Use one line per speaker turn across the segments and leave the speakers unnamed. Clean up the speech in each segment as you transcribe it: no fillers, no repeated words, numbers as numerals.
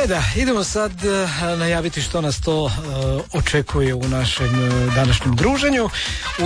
Da, idemo sad najaviti što nas to očekuje u našem današnjem druženju. U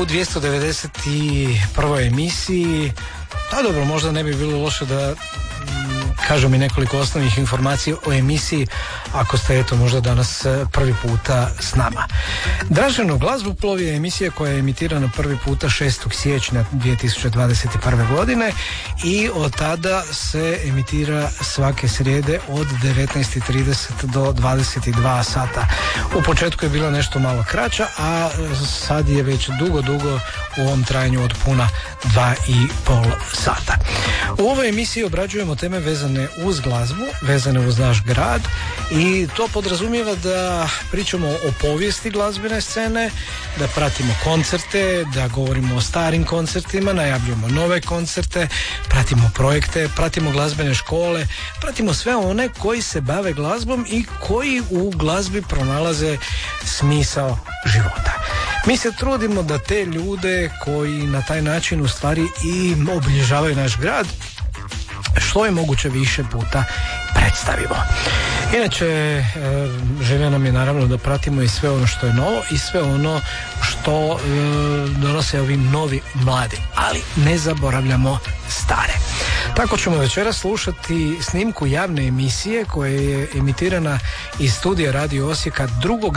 291. emisiji, da dobro, možda ne bi bilo loše da kažem i nekoliko osnovnih informacija o emisiji, ako ste eto možda danas prvi puta s nama. Draženo glazboplov je emisija koja je emitirana prvi puta 6. siječnja 2021. godine i od tada se emitira svake srijede od 19.30 do 22 sata. U početku je bila nešto malo kraća, a sad je već dugo u ovom trajanju od puna 2,5 sata. U ovoj emisiji obrađujemo teme vezane uz glazbu, vezane uz naš grad i to podrazumijeva da pričamo o povijesti glazbene scene, da pratimo koncerte, da govorimo o starim koncertima, najavljujemo nove koncerte, pratimo projekte, pratimo glazbene škole, pratimo sve one koji se bave glazbom i koji u glazbi pronalaze smisao života. Mi se trudimo da te ljude koji na taj način u stvari i obilježavaju naš grad što je moguće više puta predstavimo. Inače, želja nam je naravno da pratimo i sve ono što je novo i sve ono što donose ovi novi mladi, ali ne zaboravljamo stare. Tako ćemo večeras slušati snimku javne emisije koja je emitirana iz studija Radio Osijeka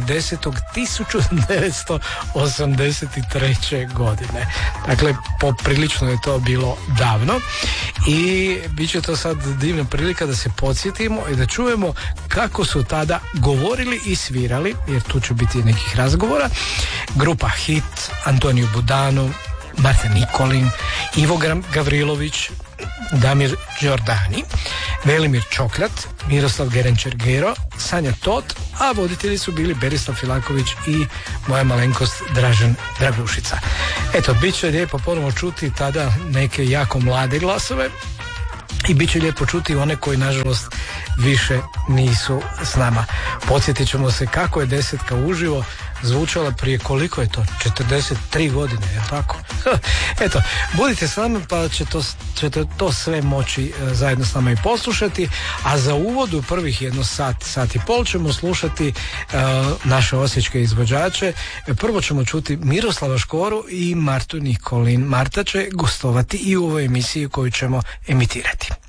2.10.1983. godine. Dakle, poprilično je to bilo davno i bit će to sad divna prilika da se podsjetimo i da čujemo kako su tada govorili i svirali, jer tu će biti nekih razgovora, grupa Hit, Antonio Budano, Marta Nikolin, Ivo Gavrilović, Damir Đordani, Velimir Čokljat, Miroslav Gerenčer-Gero, Sanja Tot, a voditelji su bili Berislav Filaković i moja malenkost Dražen Dragušica. Eto, bit će lijepo ponovo čuti tada neke jako mlade glasove i bit će lijepo čuti one koji nažalost više nisu s nama. Podsjetit ćemo se kako je desetka uživo zvučala prije, koliko je to? 43 godine, je tako? Eto, budite s nama pa ćete to sve moći zajedno s nama i poslušati, a za uvod u prvih jedno sat i pol ćemo slušati naše osječke izvođače. Prvo ćemo čuti Miroslava Škoru i Martu Nikolin. Marta će gostovati i u ovoj emisiji koju ćemo emitirati.